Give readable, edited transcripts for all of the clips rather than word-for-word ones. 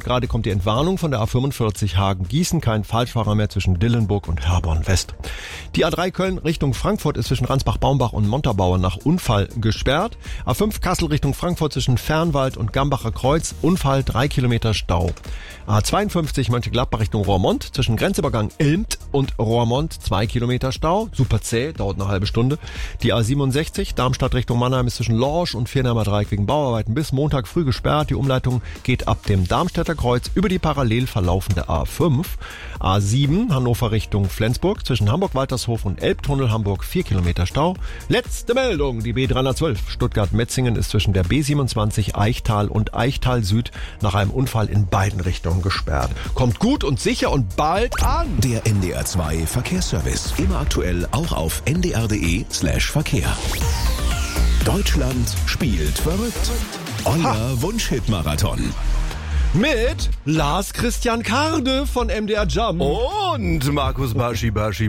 gerade kommt die Entwarnung von der A45 Hagen-Gießen. Kein Falschfahrer mehr zwischen Dillenburg und Herborn-West. Die A3 Köln Richtung Frankfurt ist zwischen Ransbach-Baumbach und Montabaur nach Unfall gesperrt. A5 Kassel Richtung Frankfurt zwischen Fernwald und Gambacher Kreuz. Unfall, 3 Kilometer Stau. A52 Mönchengladbach Richtung Roermond zwischen Grenzübergang Ilmt und Roermond 2 Kilometer Stau. Super zäh, dauert eine halbe Stunde. Die A67 Darmstadt Richtung Mannheim ist zwischen Lorsch und Vierheimer Dreieck wegen Bauarbeiten bis Montag früh gesperrt. Die Umleitung geht ab dem Darmstädter Kreuz über die parallel verlaufende A5. A7 Hannover Richtung Flensburg zwischen Hamburg-Waltershof und Elbtunnel Hamburg 4 Kilometer Stau. Letzte Meldung, die B312 Stuttgart-Metzingen ist zwischen der B27 Eichtal und Eichtal Süd nach einem Unfall in beiden Richtungen gesperrt. Kommt gut und sicher und bald an! Der NDR 2 Verkehrsservice. Immer aktuell auch auf ndr.de/Verkehr. Deutschland spielt verrückt. Euer Wunschhit-Marathon. Mit Lars Christian Karde von MDR Jump. Und Markus Barsch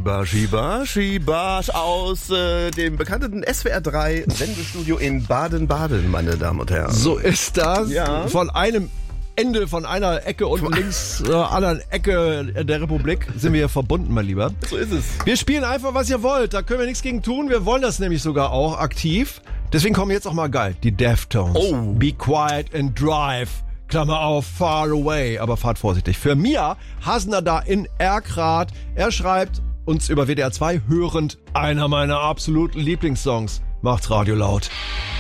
aus dem bekannten SWR 3 Sendestudio in Baden-Baden, meine Damen und Herren. So ist das. Ja. Von einem Ende, von einer Ecke unten links, anderen Ecke der Republik sind wir hier verbunden, mein Lieber. So ist es. Wir spielen einfach, was ihr wollt. Da können wir nichts gegen tun. Wir wollen das nämlich sogar auch aktiv. Deswegen kommen jetzt auch mal geil. Die Deftones. Oh. Be quiet and drive. Klammer auf, far away. Aber fahrt vorsichtig. Für Mia Hasner da in Erkrath. Er schreibt uns über WDR 2 hörend einer meiner absoluten Lieblingssongs. Macht's Radio laut.